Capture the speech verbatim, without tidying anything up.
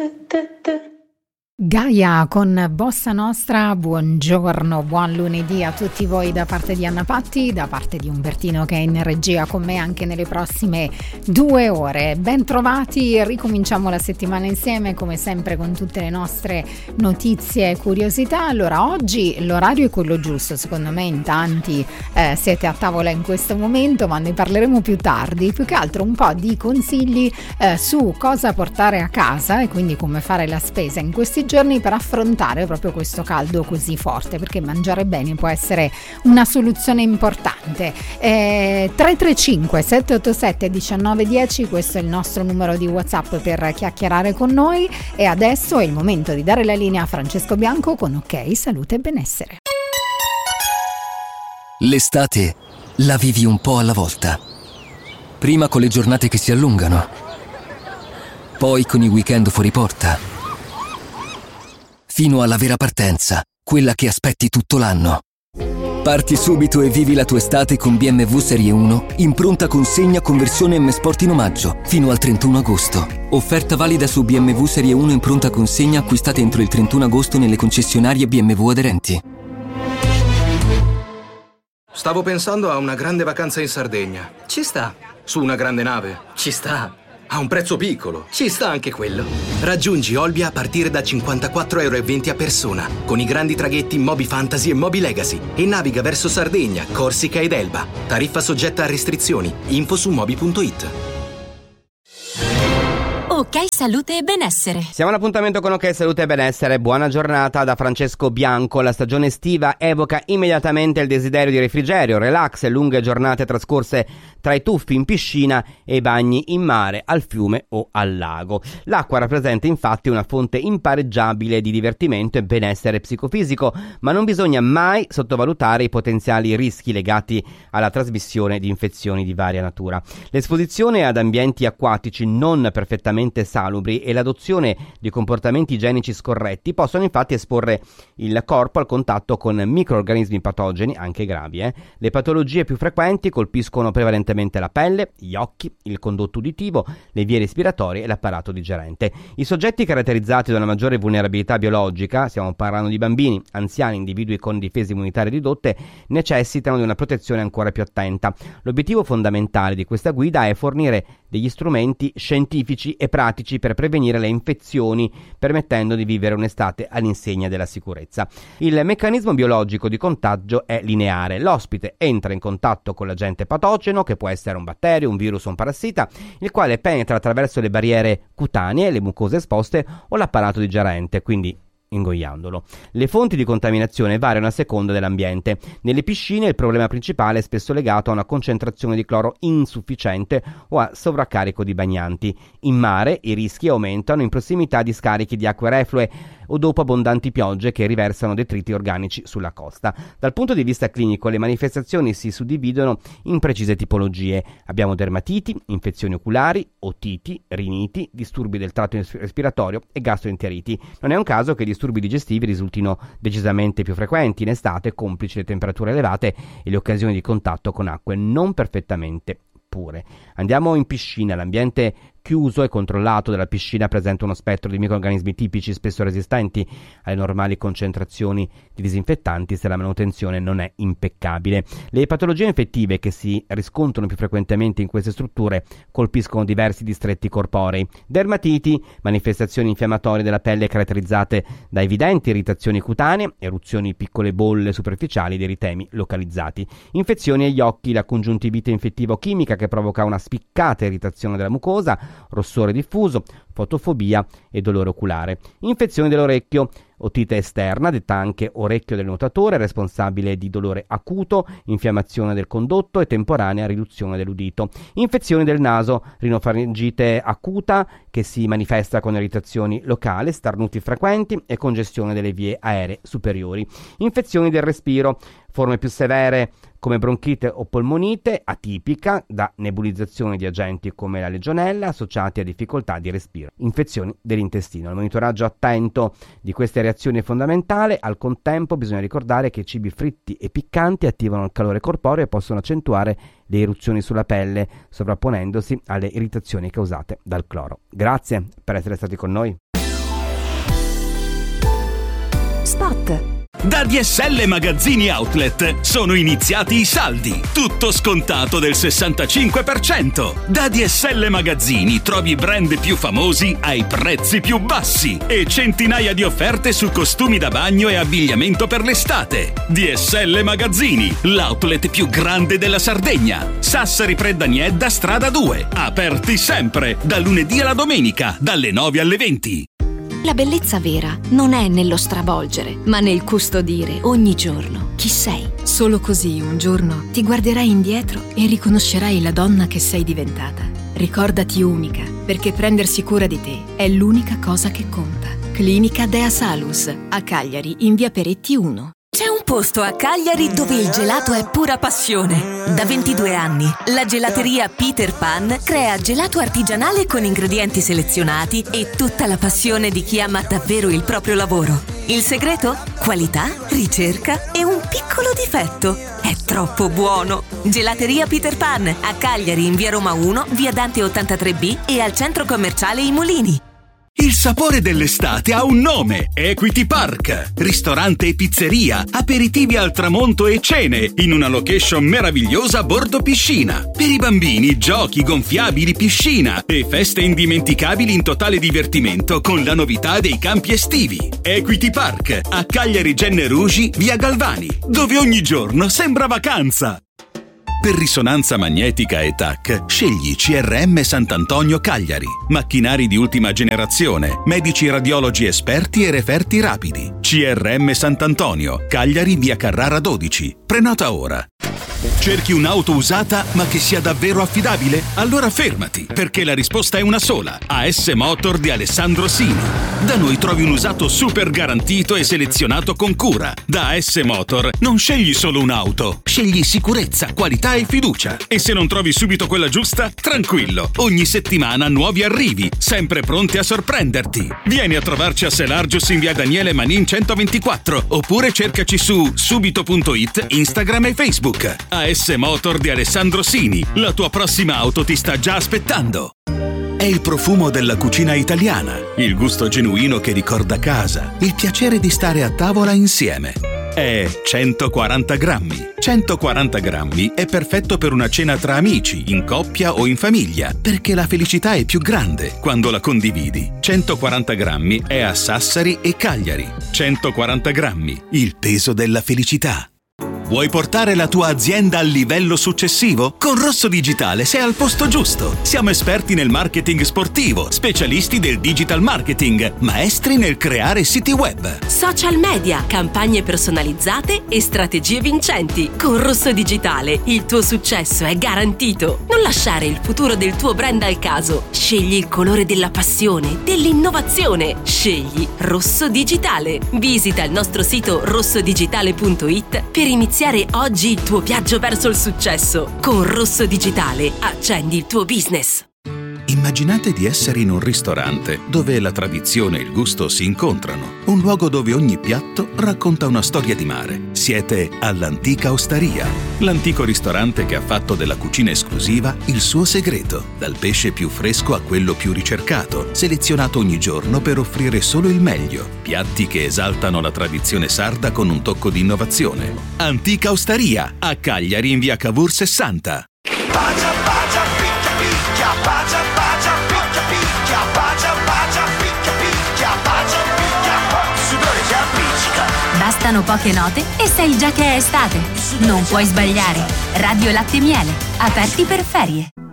Gaia con Bossa Nostra, buongiorno, buon lunedì a tutti voi da parte di Anna Patti, da parte di Umbertino che è in regia con me anche nelle prossime due ore. Ben trovati, ricominciamo la settimana insieme come sempre con tutte le nostre notizie e curiosità. Allora oggi l'orario è quello giusto, secondo me in tanti eh, siete a tavola in questo momento, ma ne parleremo più tardi, più che altro un po' di consigli eh, su cosa portare a casa e quindi come fare la spesa in questi giorni per affrontare proprio questo caldo così forte, perché mangiare bene può essere una soluzione importante. eh, tre tre cinque sette otto sette uno nove uno zero, questo è il nostro numero di WhatsApp per chiacchierare con noi, e adesso è il momento di dare la linea a Francesco Bianco con Ok Salute e Benessere. L'estate la vivi un po' alla volta, prima con le giornate che si allungano, poi con i weekend fuori porta, fino alla vera partenza, quella che aspetti tutto l'anno. Parti subito e vivi la tua estate con B M W Serie uno in pronta consegna con versione M Sport in omaggio fino al trentuno agosto. Offerta valida su B M W Serie uno in pronta consegna acquistate entro il trentuno agosto nelle concessionarie B M W aderenti. Stavo pensando a una grande vacanza in Sardegna. Ci sta. Su una grande nave. Ci sta. A un prezzo piccolo. Ci sta anche quello. Raggiungi Olbia a partire da cinquantaquattro euro e venti a persona, con i grandi traghetti Moby Fantasy e Moby Legacy, e naviga verso Sardegna, Corsica ed Elba. Tariffa soggetta a restrizioni. Info su moby punto it. Ok Salute e Benessere. Siamo all'appuntamento con Ok Salute e Benessere. Buona giornata da Francesco Bianco. La stagione estiva evoca immediatamente il desiderio di refrigerio, relax e lunghe giornate trascorse tra i tuffi in piscina e i bagni in mare, al fiume o al lago. L'acqua rappresenta infatti una fonte impareggiabile di divertimento e benessere psicofisico, ma non bisogna mai sottovalutare i potenziali rischi legati alla trasmissione di infezioni di varia natura. L'esposizione ad ambienti acquatici non perfettamente salubri e l'adozione di comportamenti igienici scorretti possono infatti esporre il corpo al contatto con microrganismi patogeni, anche gravi. Eh. Le patologie più frequenti colpiscono prevalentemente la pelle, gli occhi, il condotto uditivo, le vie respiratorie e l'apparato digerente. I soggetti caratterizzati da una maggiore vulnerabilità biologica, stiamo parlando di bambini, anziani, individui con difese immunitarie ridotte, necessitano di una protezione ancora più attenta. L'obiettivo fondamentale di questa guida è fornire degli strumenti scientifici e pratici per prevenire le infezioni, permettendo di vivere un'estate all'insegna della sicurezza. Il meccanismo biologico di contagio è lineare. L'ospite entra in contatto con l'agente patogeno, che può essere un batterio, un virus o un parassita, il quale penetra attraverso le barriere cutanee, le mucose esposte o l'apparato digerente, quindi ingoiandolo. Le fonti di contaminazione variano a seconda dell'ambiente. Nelle piscine il problema principale è spesso legato a una concentrazione di cloro insufficiente o a sovraccarico di bagnanti. In mare i rischi aumentano in prossimità di scarichi di acque reflue o dopo abbondanti piogge che riversano detriti organici sulla costa. Dal punto di vista clinico le manifestazioni si suddividono in precise tipologie. Abbiamo dermatiti, infezioni oculari, otiti, riniti, disturbi del tratto respiratorio e gastroenteriti. Non è un caso che gli disturbi digestivi risultino decisamente più frequenti in estate, complici le temperature elevate e le occasioni di contatto con acque non perfettamente pure. Andiamo in piscina. L'ambiente chiuso e controllato della piscina presenta uno spettro di microrganismi tipici, spesso resistenti alle normali concentrazioni di disinfettanti se la manutenzione non è impeccabile. Le patologie infettive che si riscontrano più frequentemente in queste strutture colpiscono diversi distretti corporei. Dermatiti, manifestazioni infiammatorie della pelle caratterizzate da evidenti irritazioni cutanee, eruzioni, piccole bolle superficiali ed eritemi localizzati. Infezioni agli occhi, la congiuntivite infettivo-chimica che provoca una spiccata irritazione della mucosa, rossore diffuso, fotofobia e dolore oculare. Infezioni dell'orecchio, otite esterna, detta anche orecchio del nuotatore, responsabile di dolore acuto, infiammazione del condotto e temporanea riduzione dell'udito. Infezioni del naso, rinofaringite acuta che si manifesta con irritazioni locali, starnuti frequenti e congestione delle vie aeree superiori. Infezioni del respiro, forme più severe come bronchite o polmonite, atipica da nebulizzazione di agenti come la legionella associati a difficoltà di respiro. Infezioni dell'intestino. Il monitoraggio attento di queste reazioni è fondamentale. Al contempo bisogna ricordare che i cibi fritti e piccanti attivano il calore corporeo e possono accentuare le eruzioni sulla pelle, sovrapponendosi alle irritazioni causate dal cloro. Grazie per essere stati con noi. spot. Da D S L Magazzini Outlet sono iniziati i saldi, tutto scontato del sessantacinque per cento. Da D S L Magazzini trovi i brand più famosi ai prezzi più bassi e centinaia di offerte su costumi da bagno e abbigliamento per l'estate. D S L Magazzini, l'outlet più grande della Sardegna. Sassari Preddaniedda, strada due, aperti sempre, da lunedì alla domenica, dalle nove alle venti. La bellezza vera non è nello stravolgere, ma nel custodire ogni giorno chi sei. Solo così un giorno ti guarderai indietro e riconoscerai la donna che sei diventata. Ricordati unica, perché prendersi cura di te è l'unica cosa che conta. Clinica Dea Salus, a Cagliari, in via Peretti uno. C'è un posto a Cagliari dove il gelato è pura passione. Da ventidue anni, la gelateria Peter Pan crea gelato artigianale con ingredienti selezionati e tutta la passione di chi ama davvero il proprio lavoro. Il segreto? Qualità, ricerca e un piccolo difetto. È troppo buono! Gelateria Peter Pan, a Cagliari in via Roma uno, via Dante ottantatré B e al centro commerciale I Mulini. Il sapore dell'estate ha un nome: Equity Park. Ristorante e pizzeria, aperitivi al tramonto e cene, in una location meravigliosa a bordo piscina. Per i bambini, giochi, gonfiabili, piscina e feste indimenticabili in totale divertimento con la novità dei campi estivi. Equity Park, a Cagliari Genne Rugi, via Galvani, dove ogni giorno sembra vacanza. Per risonanza magnetica e T A C, scegli C R M Sant'Antonio Cagliari. Macchinari di ultima generazione, medici radiologi esperti e referti rapidi. C R M Sant'Antonio, Cagliari, via Carrara dodici. Prenota ora. Cerchi un'auto usata ma che sia davvero affidabile? Allora fermati, perché la risposta è una sola. A S Motor di Alessandro Sini. Da noi trovi un usato super garantito e selezionato con cura. Da A S Motor non scegli solo un'auto, scegli sicurezza, qualità e fiducia. E se non trovi subito quella giusta, tranquillo, ogni settimana nuovi arrivi, sempre pronti a sorprenderti. Vieni a trovarci a Selargius in via Daniele Manin centoventiquattro, oppure cercaci su subito punto it, Instagram e Facebook. A S Motor di Alessandro Sini, la tua prossima auto ti sta già aspettando. È il profumo della cucina italiana, il gusto genuino che ricorda casa, il piacere di stare a tavola insieme. È centoquaranta grammi. centoquaranta grammi è perfetto per una cena tra amici, in coppia o in famiglia, perché la felicità è più grande quando la condividi. centoquaranta grammi è a Sassari e Cagliari. centoquaranta grammi, il peso della felicità. Vuoi portare la tua azienda al livello successivo? Con Rosso Digitale sei al posto giusto. Siamo esperti nel marketing sportivo, specialisti del digital marketing, maestri nel creare siti web, Social media, campagne personalizzate e strategie vincenti. Con Rosso Digitale il tuo successo è garantito. Non lasciare il futuro del tuo brand al caso. Scegli il colore della passione, dell'innovazione. Scegli Rosso Digitale. Visita il nostro sito rosso digitale punto it per iniziare oggi il tuo viaggio verso il successo. Con Rosso Digitale accendi il tuo business. Immaginate di essere in un ristorante dove la tradizione e il gusto si incontrano. Un luogo dove ogni piatto racconta una storia di mare. Siete all'Antica Osteria, l'antico ristorante che ha fatto della cucina esclusiva il suo segreto. Dal pesce più fresco a quello più ricercato, selezionato ogni giorno per offrire solo il meglio. Piatti che esaltano la tradizione sarda con un tocco di innovazione. Antica Osteria, a Cagliari in via Cavour sessanta. Bacia, bacia, picchia, picchia, bacia, bacia, picchia, picchia, bacia, bacia, picchia, picchia, bacia, picchia, sudore ci appiccica. Bastano poche note e sai già che è estate. Non puoi sbagliare. Radio Latte Miele, aperti per ferie.